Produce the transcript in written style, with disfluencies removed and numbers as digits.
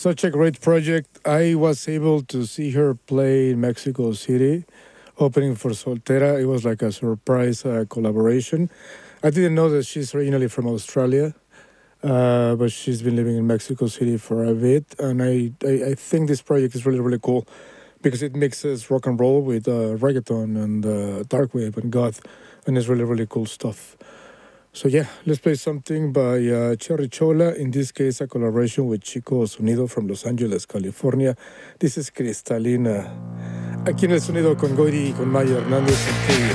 such a great project. I was able to see her play in Mexico City, opening for Soltera. It was like a surprise collaboration. I didn't know that she's originally from Australia, but she's been living in Mexico City for a bit. And I think this project is really, really cool because it mixes rock and roll with reggaeton and dark wave and goth, and it's really, really cool stuff. So yeah, let's play something by Cherry Chola, in this case a collaboration with Chico Sonido from Los Angeles, California. This is Cristalina. Aquí en el sonido con Goiri y con Maya Hernández.